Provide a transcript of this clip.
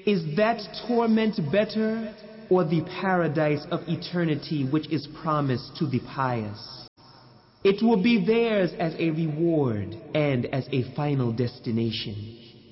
Is that torment better, or the paradise of eternity which is promised to the pious? It will be theirs as a reward and as a final destination.